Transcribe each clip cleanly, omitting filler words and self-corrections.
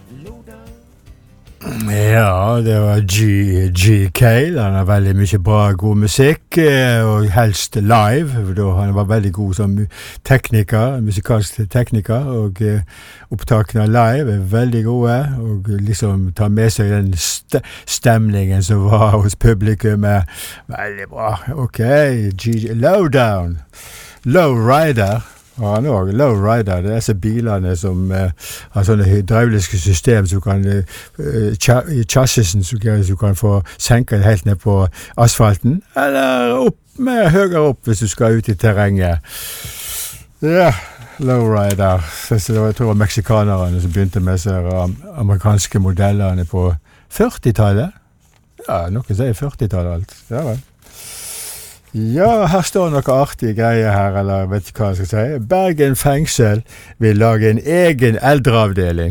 Ja, det var G. Cale. Han har veldig mye bra, god musikk, og helst live, for da han var veldig god som tekniker, musikalsk tekniker, og opptakene live veldig gode, og liksom ta med seg den stemningen som var hos publikum. Veldig bra. Ok, Lowdown, Lowrider. Og han også, Lowrider, det er disse bilene som har sånne hydrauliske system som kan, i chassisen så du kan få senket helt ned på asfalten, eller høyere opp hvis du skal ut i terrenget. Ja, Lowrider. Så det var, jeg tror, meksikanerne som begynte med seg amerikanske modellene på 40-tallet. Ja, noe sier 40-tallet alt. Ja, vel. Ja, her står noe artige greier her, eller vet ikke hva jeg skal si. Bergen fengsel vil lage en egen eldreavdeling.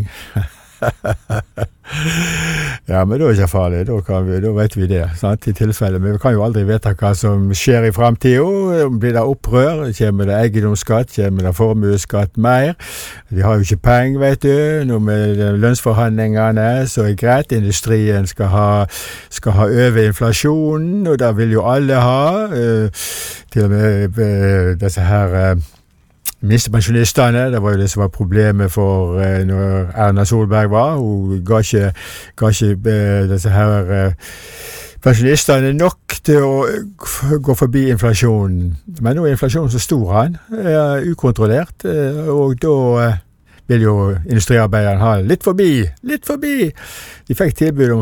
Ja, men det er ikke farlig, da vet vi det, sant, i tilfelle. Men vi kan jo aldri vite hva som skjer i fremtiden. Blir det opprør, kommer det eiendomsskatt, kommer det formuesskatt mer. De har jo ikke penger, vet du. Nå med lønnsforhandlingene, så er greit. Industrien skal ha over inflasjonen, og det vil jo alle ha. Til og med disse her minstepensjonistene, det var jo det som var problemet for når Erna Solberg var. Hun ga ikke disse her pensjonistene nok til å gå forbi inflasjonen. Men nå er inflasjonen så stor, han er ukontrollert, og da vil jo industriarbeideren ha litt forbi. De fikk tilbud om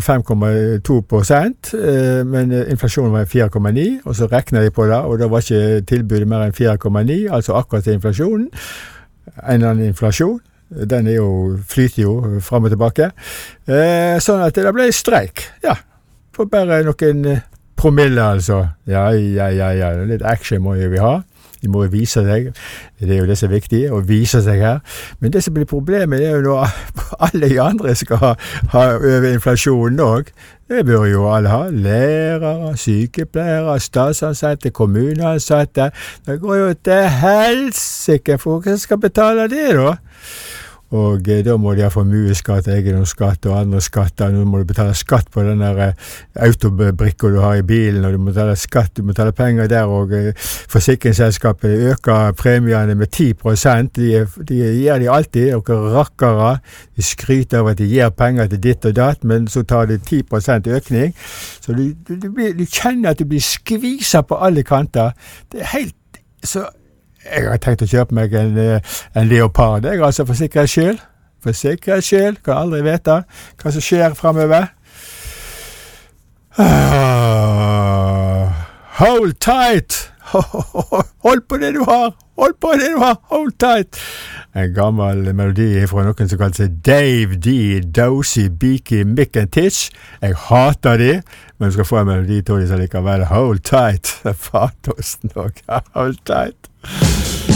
5,2%, men inflasjonen var 4,9, og så rekner de på det, og da var ikke tilbudet mer enn 4,9, altså akkurat til inflasjonen. En annen inflasjon, den flyter jo frem og tilbake. Sånn at det ble streik, ja, for bare noen promille, altså. Ja, litt action må jo vi ha. De må jo vise seg, det er jo det som er viktig, å vise seg her. Men det som blir problemet er jo når alle de andre skal ha over inflasjonen også. Det bør jo alle ha. Lærere, sykepleiere, statsansatte, kommuneansatte. Det går jo til helsike, for hvem skal betale det da? Og da må de ha formuesskatt, eiendomsskatt og andre skatter. Nå må du betale skatt på den der autobrikket du har i bilen, og du må betale skatt, du må betale penger der, og forsikringsselskapet øker premiene med 10%. De gir de alltid, og rakkere. De skryter av at de gir penger til ditt og datt, men så tar de 10% økning. Så du kjenner at du blir skviset på alle kanter. Det er helt så... Jeg har tenkt å kjøpe meg en leopard, altså for sikkerhets skyld. For sikkerhets skyld, kan aldri vite hva som skjer fremover. Hold tight! Hold på det du har! Hold tight! En gammel melodi fra noen som kaller seg Dave D. Dozy, Beaky, Mick and Titch. Jeg hater de, men du skal få en melodi til de som likevel. Hold tight! Fatosten også. Hold tight!